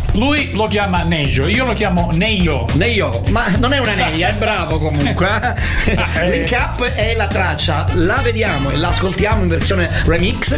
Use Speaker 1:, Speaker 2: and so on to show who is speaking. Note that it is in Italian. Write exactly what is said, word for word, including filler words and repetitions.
Speaker 1: Lui lo chiama Nejo, io lo chiamo Neio.
Speaker 2: Neio, ma non è una neia, è bravo comunque. Link Up è la traccia, la vediamo e la ascoltiamo in versione remix